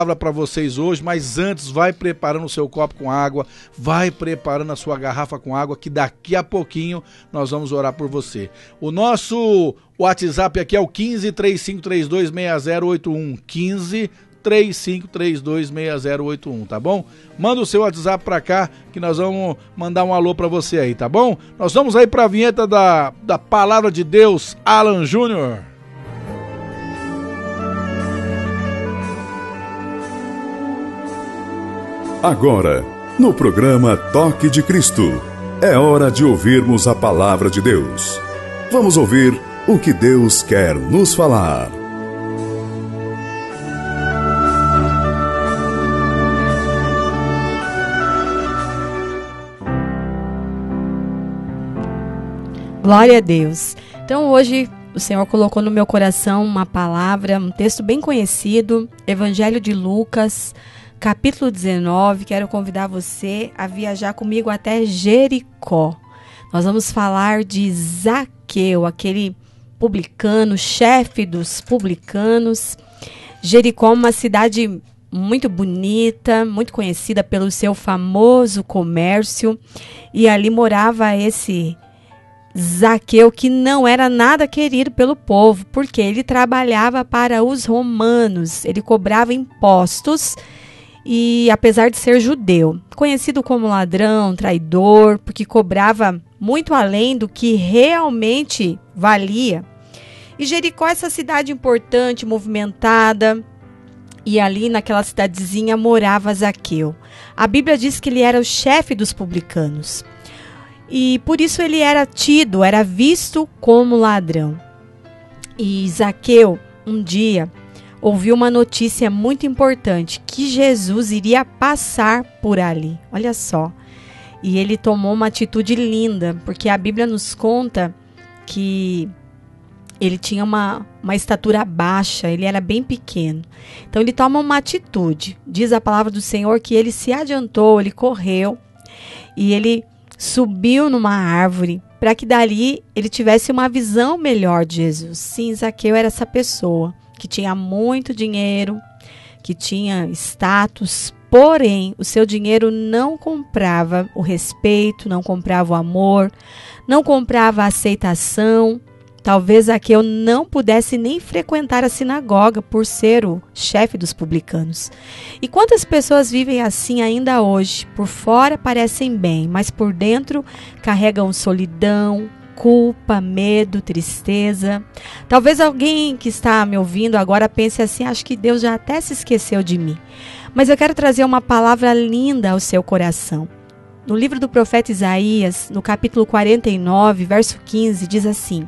para vocês hoje, mas antes vai preparando o seu copo com água, vai preparando a sua garrafa com água, que daqui a pouquinho nós vamos orar por você. O nosso WhatsApp aqui é o 1535326081, 1535326081, tá bom? Manda o seu WhatsApp pra cá que nós vamos mandar um alô pra você aí, tá bom? Nós vamos aí pra vinheta da Palavra de Deus, Alan Júnior. Agora, no programa Toque de Cristo, é hora de ouvirmos a Palavra de Deus. Vamos ouvir o que Deus quer nos falar. Glória a Deus. Então hoje o Senhor colocou no meu coração uma palavra, um texto bem conhecido, Evangelho de Lucas, capítulo 19. Quero convidar você a viajar comigo até Jericó. Nós vamos falar de Zaqueu, aquele publicano, chefe dos publicanos. Jericó, uma cidade muito bonita, muito conhecida pelo seu famoso comércio. E ali morava esse Zaqueu, que não era nada querido pelo povo, porque ele trabalhava para os romanos, ele cobrava impostos e, apesar de ser judeu, conhecido como ladrão, traidor, porque cobrava muito além do que realmente valia. E Jericó, essa cidade importante, movimentada, e ali naquela cidadezinha morava Zaqueu. A Bíblia diz que ele era o chefe dos publicanos. E por isso ele era visto como ladrão. E Zaqueu, um dia, ouviu uma notícia muito importante, que Jesus iria passar por ali. Olha só. E ele tomou uma atitude linda, porque a Bíblia nos conta que ele tinha uma estatura baixa, ele era bem pequeno. Então ele toma uma atitude. Diz a palavra do Senhor que ele se adiantou, ele correu e ele subiu numa árvore para que dali ele tivesse uma visão melhor de Jesus. Sim, Zaqueu era essa pessoa que tinha muito dinheiro, que tinha status, porém o seu dinheiro não comprava o respeito, não comprava o amor, não comprava a aceitação. Talvez Zaqueu não pudesse nem frequentar a sinagoga por ser o chefe dos publicanos. E quantas pessoas vivem assim ainda hoje? Por fora parecem bem, mas por dentro carregam solidão, culpa, medo, tristeza. Talvez alguém que está me ouvindo agora pense assim: acho que Deus já até se esqueceu de mim. Mas eu quero trazer uma palavra linda ao seu coração. No livro do profeta Isaías, no capítulo 49, verso 15, diz assim: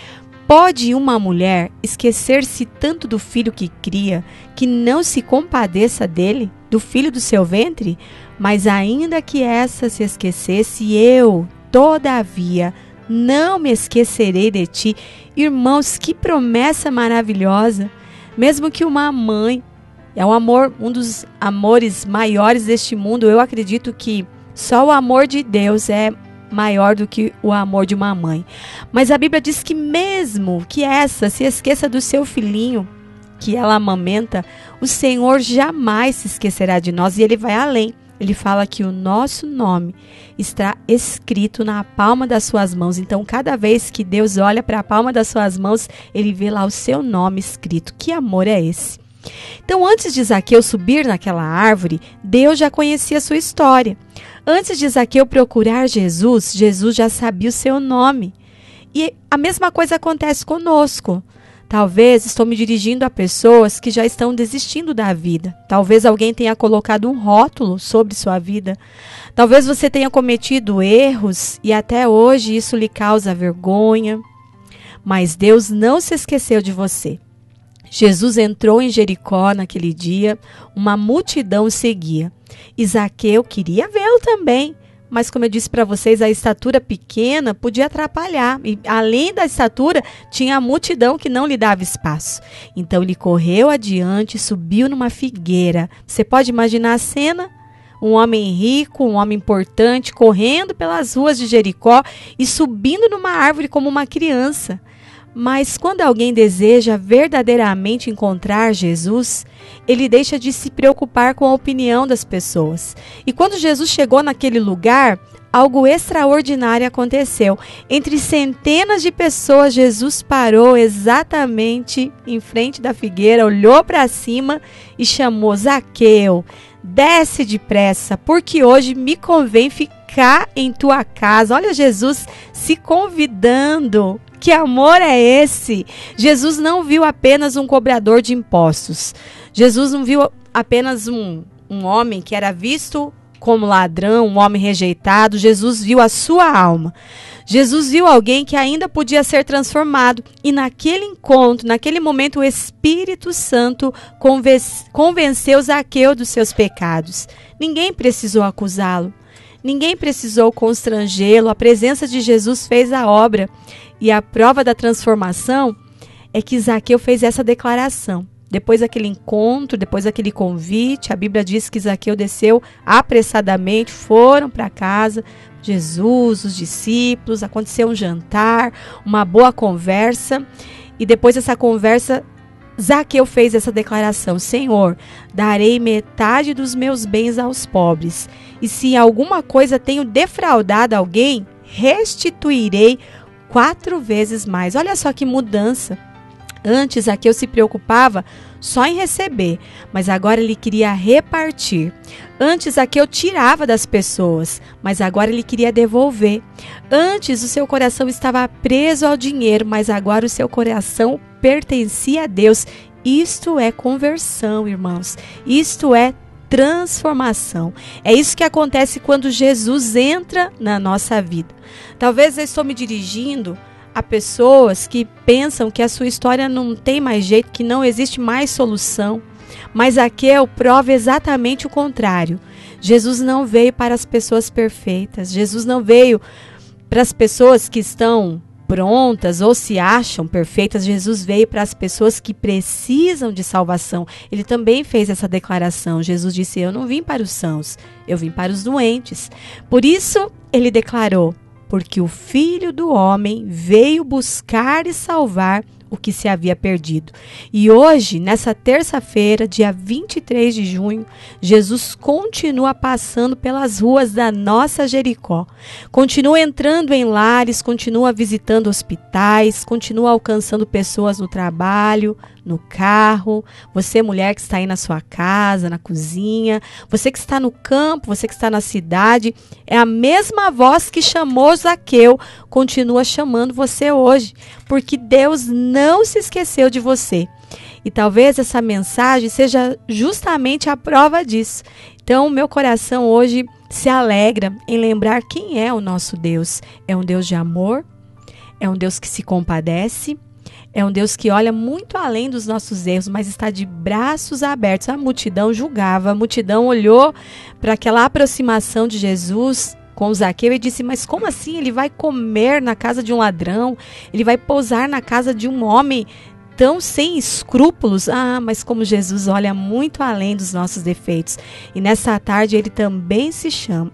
pode uma mulher esquecer-se tanto do filho que cria, que não se compadeça dele, do filho do seu ventre? Mas ainda que essa se esquecesse, eu, todavia, não me esquecerei de ti. Irmãos, que promessa maravilhosa! Mesmo que uma mãe, é um amor, um dos amores maiores deste mundo, eu acredito que só o amor de Deus é maior do que o amor de uma mãe. Mas a Bíblia diz que mesmo que essa se esqueça do seu filhinho, que ela amamenta, o Senhor jamais se esquecerá de nós. E ele vai além. Ele fala que o nosso nome está escrito na palma das suas mãos. Então, cada vez que Deus olha para a palma das suas mãos, ele vê lá o seu nome escrito. Que amor é esse? Então, antes de Zaqueu subir naquela árvore, Deus já conhecia a sua história. Antes de Zaqueu procurar Jesus, Jesus já sabia o seu nome. E a mesma coisa acontece conosco. Talvez estou me dirigindo a pessoas que já estão desistindo da vida. Talvez alguém tenha colocado um rótulo sobre sua vida. Talvez você tenha cometido erros e até hoje isso lhe causa vergonha. Mas Deus não se esqueceu de você. Jesus entrou em Jericó naquele dia, uma multidão o seguia. E Zaqueu queria vê-lo também, mas como eu disse para vocês, a estatura pequena podia atrapalhar. E além da estatura, tinha a multidão que não lhe dava espaço. Então ele correu adiante e subiu numa figueira. Você pode imaginar a cena? Um homem rico, um homem importante, correndo pelas ruas de Jericó e subindo numa árvore como uma criança. Mas quando alguém deseja verdadeiramente encontrar Jesus, ele deixa de se preocupar com a opinião das pessoas. E quando Jesus chegou naquele lugar, algo extraordinário aconteceu. Entre centenas de pessoas, Jesus parou exatamente em frente da figueira, olhou para cima e chamou: Zaqueu, desce depressa, porque hoje me convém ficar em tua casa. Olha Jesus se convidando. Que amor é esse? Jesus não viu apenas um cobrador de impostos. Jesus não viu apenas um homem que era visto como ladrão, um homem rejeitado. Jesus viu a sua alma. Jesus viu alguém que ainda podia ser transformado. E naquele encontro, naquele momento, o Espírito Santo convenceu Zaqueu dos seus pecados. Ninguém precisou acusá-lo. Ninguém precisou constrangê-lo. A presença de Jesus fez a obra. E a prova da transformação é que Zaqueu fez essa declaração. Depois daquele encontro, depois daquele convite, a Bíblia diz que Zaqueu desceu apressadamente, foram para casa, Jesus, os discípulos, aconteceu um jantar, uma boa conversa. E depois dessa conversa, Zaqueu fez essa declaração: Senhor, darei metade dos meus bens aos pobres. E se em alguma coisa tenho defraudado alguém, restituirei 4 vezes mais. Olha só que mudança. Antes, Zaqueu se preocupava só em receber, mas agora ele queria repartir. Antes, Zaqueu tirava das pessoas, mas agora ele queria devolver. Antes, o seu coração estava preso ao dinheiro, mas agora o seu coração pertencia a Deus. Isto é conversão, irmãos. Isto é transformação. É isso que acontece quando Jesus entra na nossa vida. Talvez eu estou me dirigindo a pessoas que pensam que a sua história não tem mais jeito, que não existe mais solução. Mas Zaqueu prova exatamente o contrário. Jesus não veio para as pessoas perfeitas. Jesus não veio para as pessoas que estão prontas ou se acham perfeitas. Jesus veio para as pessoas que precisam de salvação. Ele também fez essa declaração. Jesus disse: eu não vim para os sãos, eu vim para os doentes. Por isso, ele declarou: porque o Filho do Homem veio buscar e salvar o que se havia perdido. E hoje, nessa terça-feira, dia 23 de junho, Jesus continua passando pelas ruas da nossa Jericó. Continua entrando em lares, continua visitando hospitais, continua alcançando pessoas no trabalho, no carro. Você, mulher que está aí na sua casa, na cozinha, você que está no campo, você que está na cidade, é a mesma voz que chamou Zaqueu, continua chamando você hoje, porque Deus não se esqueceu de você. E talvez essa mensagem seja justamente a prova disso. Então, meu coração hoje se alegra em lembrar quem é o nosso Deus. É um Deus de amor, é um Deus que se compadece, é um Deus que olha muito além dos nossos erros, mas está de braços abertos. A multidão julgava, a multidão olhou para aquela aproximação de Jesus com Zaqueu e disse: mas como assim? Ele vai comer na casa de um ladrão? Ele vai pousar na casa de um homem tão sem escrúpulos? Ah, mas como Jesus olha muito além dos nossos defeitos. E nessa tarde ele também te chama,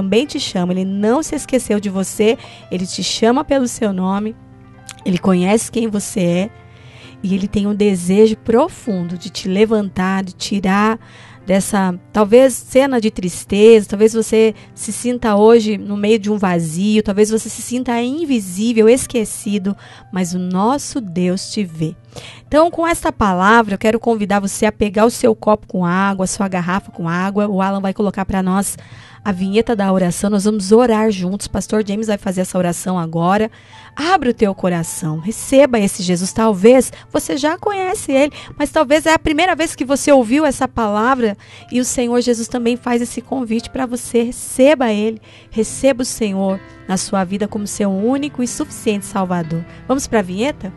ele não se esqueceu de você, ele te chama pelo seu nome, ele conhece quem você é e ele tem um desejo profundo de te levantar, de tirar dessa, talvez, cena de tristeza. Talvez você se sinta hoje no meio de um vazio, talvez você se sinta invisível, esquecido, mas o nosso Deus te vê. Então, com esta palavra, eu quero convidar você a pegar o seu copo com água, a sua garrafa com água. O Alan vai colocar para nós a vinheta da oração. Nós vamos orar juntos. Pastor James vai fazer essa oração agora. Abre o teu coração, receba esse Jesus. Talvez você já conhece ele, mas talvez é a primeira vez que você ouviu essa palavra e o Senhor Jesus também faz esse convite para você. Receba ele, receba o Senhor na sua vida como seu único e suficiente Salvador. Vamos para a vinheta?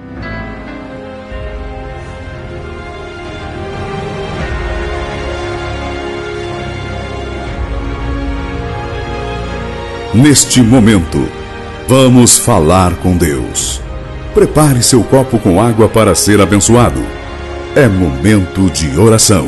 Neste momento, vamos falar com Deus. Prepare seu copo com água para ser abençoado. É momento de oração.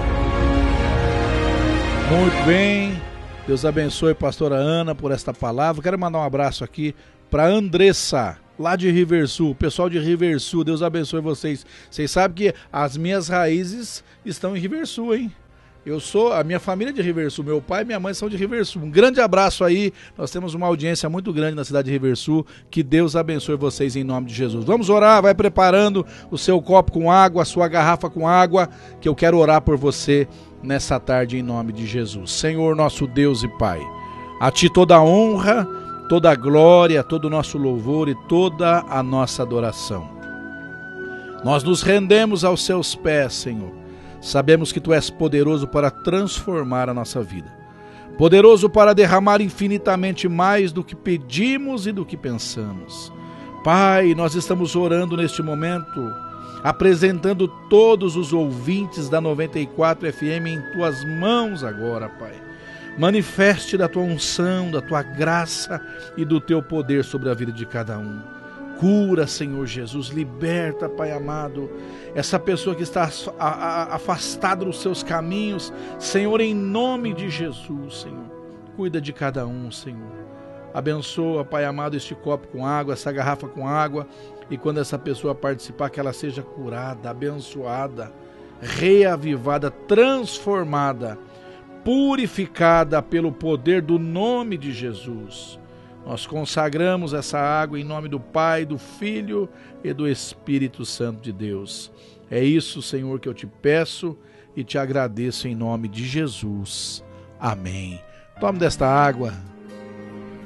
Muito bem. Deus abençoe a pastora Ana por esta palavra. Quero mandar um abraço aqui para Andressa. lá de Riversul, pessoal de Riversul, Deus abençoe vocês. Vocês sabem que as minhas raízes estão em Riversul, hein? A minha família é de Riversul, meu pai e minha mãe são de Riversul. Um grande abraço aí, nós temos uma audiência muito grande na cidade de Riversul, que Deus abençoe vocês em nome de Jesus. Vamos orar, vai preparando o seu copo com água, a sua garrafa com água, que eu quero orar por você nessa tarde em nome de Jesus. Senhor, nosso Deus e Pai, a Ti toda a honra, toda a glória, todo o nosso louvor e toda a nossa adoração. Nós nos rendemos aos Seus pés, Senhor. Sabemos que Tu és poderoso para transformar a nossa vida, poderoso para derramar infinitamente mais do que pedimos e do que pensamos. Pai, nós estamos orando neste momento, apresentando todos os ouvintes da 94 FM em Tuas mãos agora, Pai. Manifeste da Tua unção, da Tua graça e do Teu poder sobre a vida de cada um. Cura, Senhor Jesus, liberta, Pai amado, essa pessoa que está afastada dos seus caminhos, Senhor, em nome de Jesus, Senhor. Cuida de cada um, Senhor. Abençoa, Pai amado, este copo com água, essa garrafa com água, e quando essa pessoa participar, que ela seja curada, abençoada, reavivada, transformada, purificada pelo poder do nome de Jesus. Nós consagramos essa água em nome do Pai, do Filho e do Espírito Santo de Deus. É isso, Senhor, que eu te peço e te agradeço em nome de Jesus. Amém. Tome desta água.